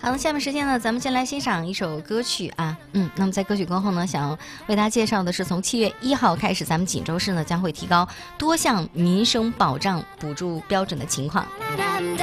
好，下面时间呢，咱们先来欣赏一首歌曲啊。那么在歌曲过后呢，想为大家介绍的是，从7月1号开始，咱们锦州市呢将会提高多项民生保障补助标准的情况。